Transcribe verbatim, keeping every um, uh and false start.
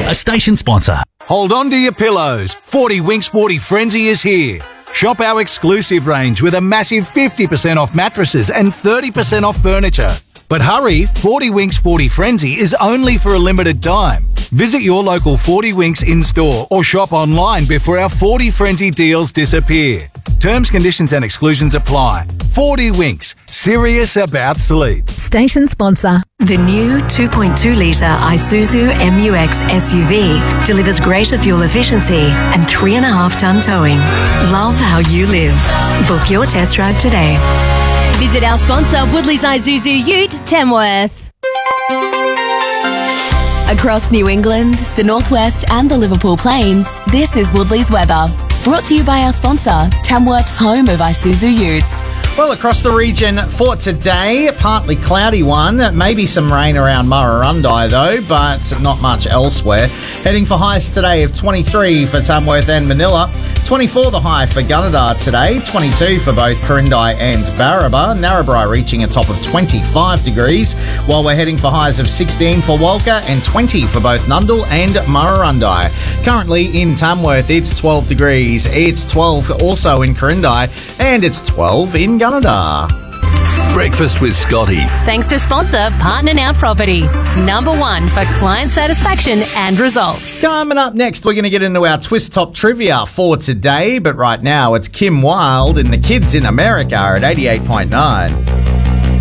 a station sponsor. Hold on to your pillows. forty Winks Sporty Frenzy is here. Shop our exclusive range with a massive fifty percent off mattresses and thirty percent off furniture. But hurry, forty Winks Sporty Frenzy is only for a limited time. Visit your local forty Winks in-store or shop online before our forty Frenzy deals disappear. Terms, conditions and exclusions apply. forty Winks, serious about sleep. Station sponsor. The new two point two litre Isuzu M U X S U V delivers greater fuel efficiency and three and a half tonne towing. Love how you live. Book your test drive today. Visit our sponsor, Woodley's Isuzu Ute, Tamworth. Across New England, the Northwest and the Liverpool Plains, this is Woodley's weather. Brought to you by our sponsor, Tamworth's home of Isuzu Utes. Well, across the region for today, partly cloudy one. Maybe some rain around Murrurundi though, but not much elsewhere. Heading for highs today of twenty-three for Tamworth and Manila. twenty-four the high for Gunnedah today. twenty-two for both Corindi and Barraba. Narrabri reaching a top of twenty-five degrees, while we're heading for highs of sixteen for Walker and twenty for both Nundle and Murrurundi. Currently in Tamworth, it's twelve degrees. It's twelve also in Corindi, and it's twelve in Gunnedah. Breakfast with Scotty. Thanks to sponsor Partner Now Property. Number one for client satisfaction and results. Coming up next, we're going to get into our Twist Top trivia for today, but right now it's Kim Wilde and the Kids in America at eighty-eight point nine.